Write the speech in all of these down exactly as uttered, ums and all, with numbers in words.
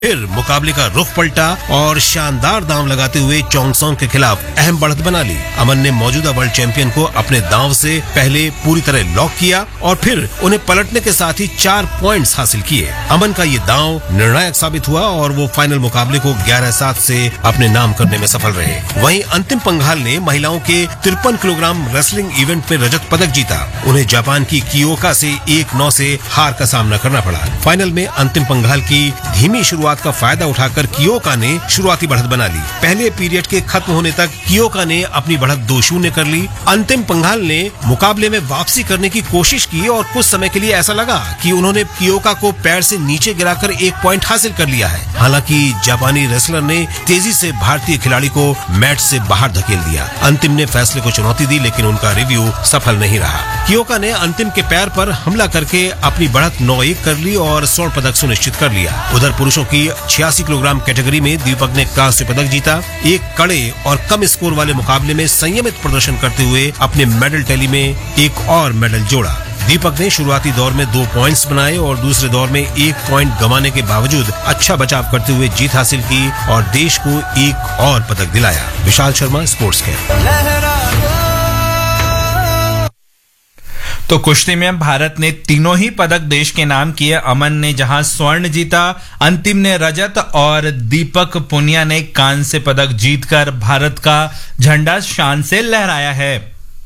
फिर मुकाबले का रुख पलटा और शानदार दांव लगाते हुए चोंगसोंग के खिलाफ अहम बढ़त बना ली। अमन ने मौजूदा वर्ल्ड चैंपियन को अपने दांव से पहले पूरी तरह लॉक किया और फिर उन्हें पलटने के साथ ही चार पॉइंट्स हासिल किए। अमन का ये दांव निर्णायक साबित हुआ और वो फाइनल मुकाबले को ग्यारह सात से अपने नाम करने में सफल रहे। वहीं अंतिम पंघाल ने महिलाओं के तिरपन किलोग्राम रेसलिंग इवेंट में रजत पदक जीता। उन्हें जापान की कियोका से एक नौ से हार का सामना करना पड़ा। फाइनल में अंतिम पंघाल की धीमी शुरुआत का फायदा उठाकर कियोका ने शुरुआती बढ़त बना ली। पहले पीरियड के खत्म होने तक कियोका ने अपनी बढ़त दो शून्य कर ली। अंतिम पंघाल ने मुकाबले में वापसी करने की कोशिश की और कुछ समय के लिए ऐसा लगा कि उन्होंने कियोका को पैर से नीचे गिराकर एक पॉइंट हासिल कर लिया है। हालांकि जापानी रेसलर ने तेजी से भारतीय खिलाड़ी को मैच से बाहर धकेल दिया। अंतिम ने फैसले को चुनौती दी लेकिन उनका रिव्यू सफल नहीं रहा। कियोका ने अंतिम के पैर पर हमला करके अपनी बढ़त नौ एक कर ली और स्वर्ण पदक सुनिश्चित कर लिया। उधर पुरुषों की छियासी किलोग्राम कैटेगरी में दीपक ने कांस्य पदक जीता। एक कड़े और कम स्कोर वाले मुकाबले में संयमित प्रदर्शन करते हुए अपने मेडल टैली में एक और मेडल जोड़ा। दीपक ने शुरुआती दौर में दो पॉइंट्स बनाए और दूसरे दौर में एक पॉइंट गंवाने के बावजूद अच्छा बचाव करते हुए जीत हासिल की और देश को एक और पदक दिलाया। विशाल शर्मा, स्पोर्ट्स के। तो कुश्ती में भारत ने तीनों ही पदक देश के नाम किए। अमन ने जहां स्वर्ण जीता, अंतिम ने रजत और दीपक पुनिया ने कांस्य पदक जीतकर भारत का झंडा शान से लहराया है।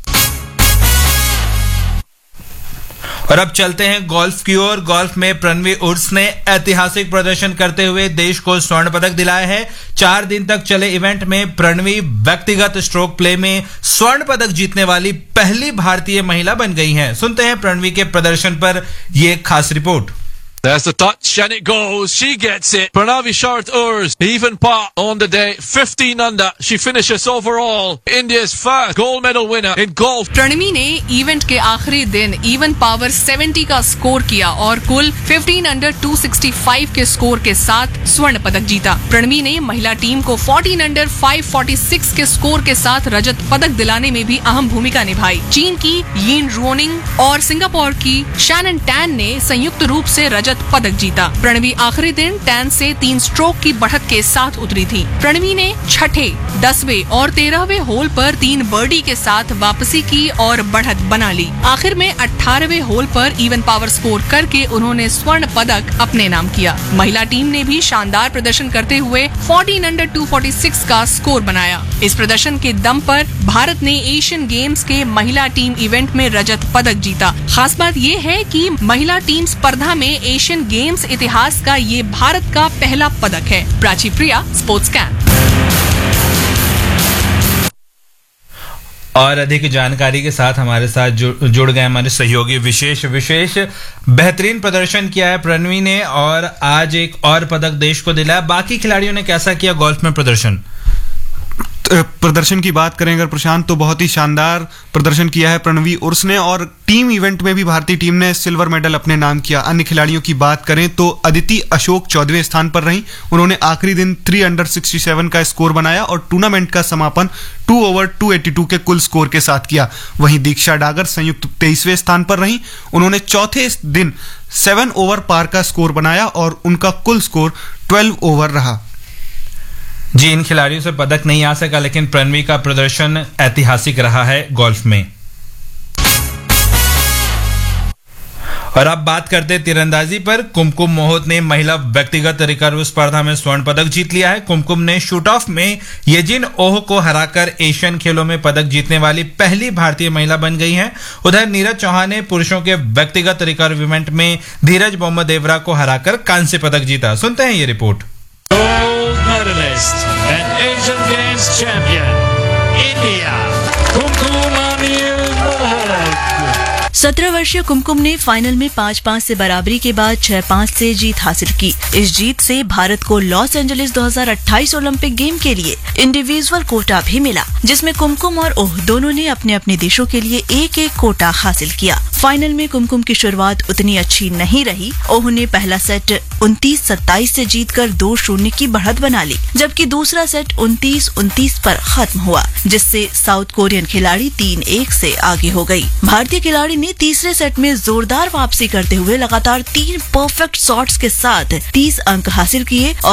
और अब चलते हैं गोल्फ की ओर। गोल्फ में प्रणवी उर्स ने ऐतिहासिक प्रदर्शन करते हुए देश को स्वर्ण पदक दिलाया है। चार दिन तक चले इवेंट में प्रणवी व्यक्तिगत स्ट्रोक प्ले में स्वर्ण पदक जीतने वाली पहली भारतीय महिला बन गई हैं। सुनते हैं प्रणवी के प्रदर्शन पर यह खास report. There's the touch and it goes. She gets it. Pranavi Short Urs, even par on the day, fifteen under. She finishes overall India's first gold medal winner in golf. Pranavi ने इवेंट के आखिरी दिन even power सत्तर का score किया और कुल पंद्रह अंडर दो सौ पैंसठ के स्कोर के साथ स्वर्ण पदक जीता। प्रणवी ने महिला टीम को चौदह अंडर पाँच सौ छियालीस के स्कोर के साथ रजत पदक दिलाने में भी अहम भूमिका निभाई। चीन की यिन रुओनिंग और सिंगापुर की शैनन टैन ने संयुक्त रूप से रजत पदक जीता। प्रणवी आखिरी दिन टैन से तीन स्ट्रोक की बढ़त के साथ उतरी थी। प्रणवी ने छठे, दसवें और तेरहवें होल पर तीन बर्डी के साथ वापसी की और बढ़त बना ली। आखिर में अठारहवें होल पर इवन पावर स्कोर करके उन्होंने स्वर्ण पदक अपने नाम किया। महिला टीम ने भी शानदार प्रदर्शन करते हुए चौदह अंडर दो सौ छियालीस का स्कोर बनाया। इस प्रदर्शन के दम पर भारत ने एशियन गेम्स के महिला टीम इवेंट में रजत पदक जीता। खास बात ये है कि महिला टीम स्पर्धा में एशियन गेम्स इतिहास का ये भारत का पहला पदक है। प्राची प्रिया, स्पोर्ट्स कैन। और अधिक जानकारी के साथ हमारे साथ जुड़ गए हमारे सहयोगी विशेष विशेष बेहतरीन प्रदर्शन किया है प्रणवी ने और आज एक और पदक देश को दिलाया। बाकी खिलाड़ियों ने कैसा किया गोल्फ में प्रदर्शन? प्रदर्शन की बात करें अगर प्रशांत, तो बहुत ही शानदार प्रदर्शन किया है प्रणवी उर्स ने और टीम इवेंट में भी भारतीय टीम ने सिल्वर मेडल अपने नाम किया। अन्य खिलाड़ियों की बात करें तो अदिति अशोक चौदहवें स्थान पर रहीं। उन्होंने आखिरी दिन थ्री अंडर सिक्सटी सेवन का स्कोर बनाया और टूर्नामेंट का समापन to over to eighty two के कुल स्कोर के साथ किया। वहीं दीक्षा डागर संयुक्त तेईसवें स्थान पर रहीं। उन्होंने चौथे दिन सेवन ओवर पार का स्कोर बनाया और उनका कुल स्कोर ट्वेल्व ओवर रहा। जी, इन खिलाड़ियों से पदक नहीं आ सका लेकिन प्रणवी का प्रदर्शन ऐतिहासिक रहा है गोल्फ में। और अब बात करते हैं तीरंदाजी पर। कुमकुम मोहित ने महिला व्यक्तिगत रिकर्व स्पर्धा में स्वर्ण पदक जीत लिया है। कुमकुम ने शूट ऑफ में येजिन ओह को हराकर एशियन खेलों में पदक जीतने वाली पहली भारतीय महिला बन गई हैं। उधर नीरज चौहान ने पुरुषों के व्यक्तिगत रिकर्व इवेंट में धीरज बोम्मदेवरा को हराकर कांस्य पदक जीता। सुनते हैं ये report. Gold medalist and Asian Games champion, India, Kumkum Anil Mohit। सत्रह वर्षीय कुमकुम ने फाइनल में पाँच पाँच से बराबरी के बाद छह पाँच से जीत हासिल की। इस जीत से भारत को लॉस एंजलिस दो हज़ार अट्ठाईस ओलंपिक गेम के लिए इंडिविजुअल कोटा भी मिला, जिसमें कुमकुम और ओह दोनों ने अपने अपने देशों के लिए एक एक कोटा हासिल किया। फाइनल में कुमकुम की शुरुआत उतनी अच्छी नहीं रही। ओह ने पहला सेट उनतीस सत्ताईस से जीतकर दो शून्य की बढ़त बना ली, जबकि दूसरा सेट उनतीस उनतीस पर खत्म हुआ, जिससे साउथ कोरियन खिलाड़ी तीन एक से आगे हो गई। भारतीय खिलाड़ी ने तीसरे सेट में जोरदार वापसी करते हुए लगातार तीन परफेक्ट शॉट्स के साथ तीस अंक हासिल किए और